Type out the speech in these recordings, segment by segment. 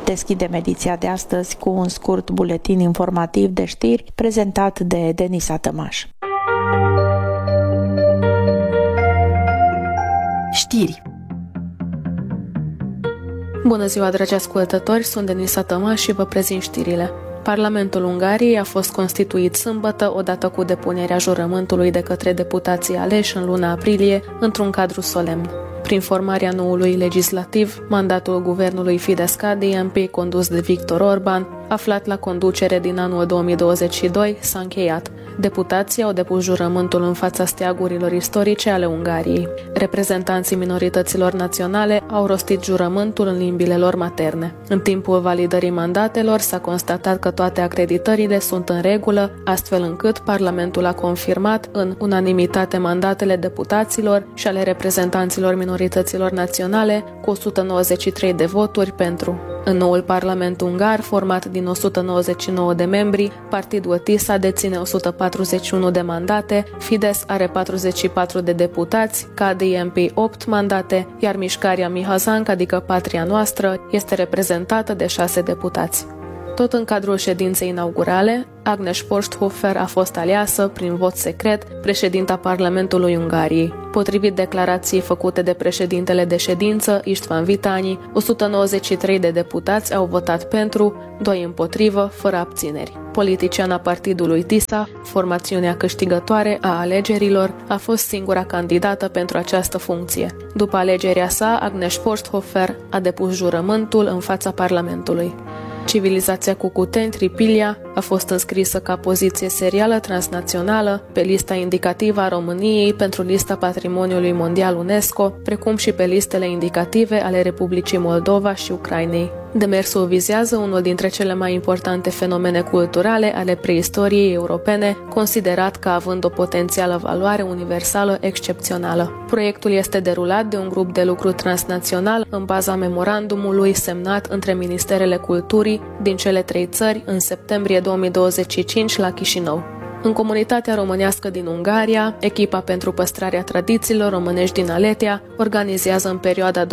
Deschidem ediția de astăzi cu un scurt buletin informativ de știri prezentat de Denisa Tămaș. Știri. Bună ziua, dragi ascultători, sunt Denisa Tămaș și vă prezint știrile. Parlamentul Ungariei a fost constituit sâmbătă, odată cu depunerea jurământului de către deputații aleși în luna aprilie, într-un cadru solemn. Prin formarea noului legislativ, mandatul guvernului Fidesz-KDNP, condus de Viktor Orbán, aflat la conducere din anul 2022, s-a încheiat. Deputații au depus jurământul în fața steagurilor istorice ale Ungariei. Reprezentanții minorităților naționale au rostit jurământul în limbile lor materne. În timpul validării mandatelor s-a constatat că toate acreditările sunt în regulă, astfel încât Parlamentul a confirmat în unanimitate mandatele deputaților și ale reprezentanților minorităților naționale cu 193 de voturi pentru. În noul Parlament ungar, format din 199 de membri, partidul TISA deține 141 de mandate, Fidesz are 44 de deputați, KDNP 8 mandate, iar mișcarea Mihazank, adică Patria Noastră, este reprezentată de 6 deputați. Tot în cadrul ședinței inaugurale, Agnes Posthofer a fost aleasă, prin vot secret, președinta Parlamentului Ungariei. Potrivit declarației făcute de președintele de ședință, István Vitányi, 193 de deputați au votat pentru, 2 împotrivă, fără abțineri. Politiciana partidului TISA, formațiunea câștigătoare a alegerilor, a fost singura candidată pentru această funcție. După alegerea sa, Agnes Posthofer a depus jurământul în fața Parlamentului. Civilizația Cucuteni, Tripilia, a fost înscrisă ca poziție serială transnațională pe lista indicativă a României pentru lista Patrimoniului Mondial UNESCO, precum și pe listele indicative ale Republicii Moldova și Ucrainei. Demersul vizează unul dintre cele mai importante fenomene culturale ale preistoriei europene, considerat ca având o potențială valoare universală excepțională. Proiectul este derulat de un grup de lucru transnațional în baza memorandumului semnat între Ministerele Culturii din cele 3 țări în septembrie 2025 la Chișinău. În comunitatea românească din Ungaria, echipa pentru păstrarea tradițiilor românești din Aletea organizează în perioada 22-26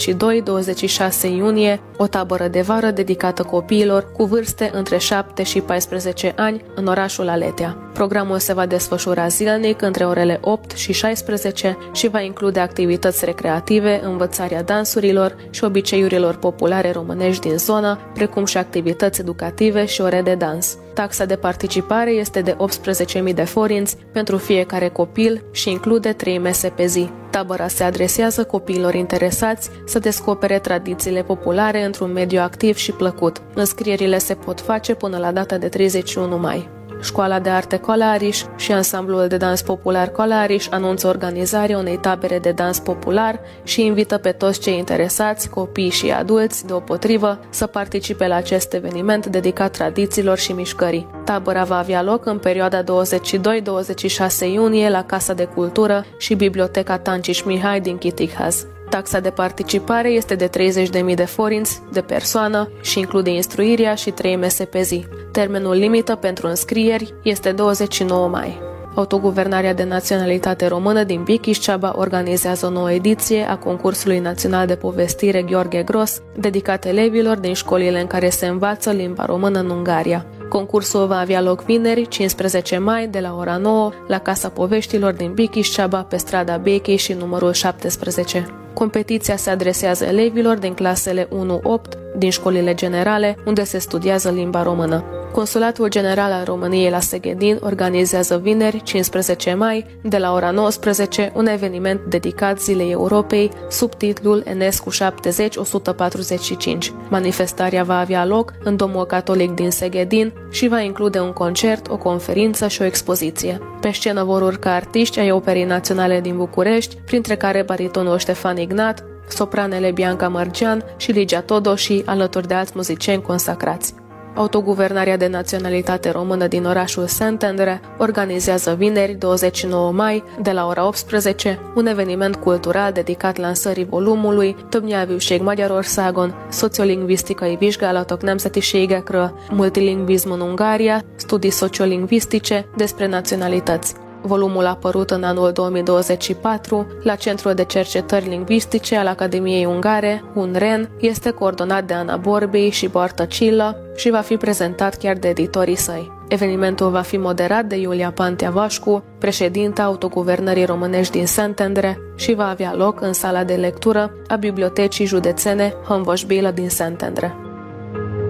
iunie o tabără de vară dedicată copiilor cu vârste între 7 și 14 ani în orașul Aletea. Programul se va desfășura zilnic între orele 8 și 16 și va include activități recreative, învățarea dansurilor și obiceiurilor populare românești din zonă, precum și activități educative și ore de dans. Taxa de participare este de 18.000 de forinți pentru fiecare copil și include 3 mese pe zi. Tabăra se adresează copiilor interesați să descopere tradițiile populare într-un mediu activ și plăcut. Înscrierile se pot face până la data de 31 mai. Școala de Arte Colariș și ansamblul de dans popular Colariș anunță organizarea unei tabere de dans popular și invită pe toți cei interesați, copii și adulți, deopotrivă, să participe la acest eveniment dedicat tradițiilor și mișcării. Tabăra va avea loc în perioada 22-26 iunie la Casa de Cultură și Biblioteca Tanciș Mihai din Chitighaz. Taxa de participare este de 30.000 de forinți de persoană și include instruirea și 3 mese pe zi. Termenul limită pentru înscrieri este 29 mai. Autoguvernarea de naționalitate română din Bikișceaba organizează o nouă ediție a concursului național de povestire Gheorghe Gros, dedicat elevilor din școlile în care se învață limba română în Ungaria. Concursul va avea loc vineri, 15 mai, de la ora 9, la Casa Poveștilor din Bikișceaba, pe strada Bechei și numărul 17. Competiția se adresează elevilor din clasele 1-8 din școlile generale, unde se studiază limba română. Consulatul General al României la Seghedin organizează vineri, 15 mai, de la ora 19, un eveniment dedicat Zilei Europei, sub titlul Enescu 70-145. Manifestarea va avea loc în Domul Catolic din Seghedin și va include un concert, o conferință și o expoziție. Pe scenă vor urca artiști ai Operei Naționale din București, printre care baritonul Ștefan Ignat, sopranele Bianca Mărgean și Ligia Todoși, alături de alți muzicieni consacrați. Autoguvernarea de naționalitate română din orașul Szentendre organizează vineri, 29 mai, de la ora 18, un eveniment cultural dedicat lansării volumului Több nyelvűség Magyarországon, szociolingvisztikai vizsgálatok nemzetiségekről, multilingvizm în Ungaria, studii sociolingvistice despre naționalități. Volumul a apărut în anul 2024 la Centrul de Cercetări Lingvistice al Academiei Ungare, UNREN, este coordonat de Ana Borbei și Boartă Cilă și va fi prezentat chiar de editorii săi. Evenimentul va fi moderat de Iulia Pantea Vașcu, președinta Autoguvernării Românești din Szentendre, și va avea loc în sala de lectură a Bibliotecii Județene Hănvășbilă din Szentendre.